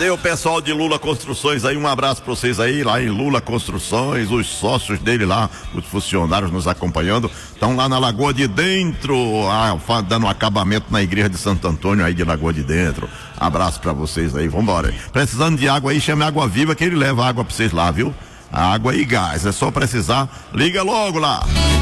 Cadê o pessoal de Lula Construções aí? Um abraço pra vocês aí, lá em Lula Construções, os sócios dele lá, os funcionários nos acompanhando, estão lá na Lagoa de Dentro, dando um acabamento na igreja de Santo Antônio aí de Lagoa de Dentro. Abraço pra vocês aí, vambora. Precisando de água aí, chame Água Viva que ele leva água pra vocês lá, viu? Água e gás, é só precisar, liga logo lá.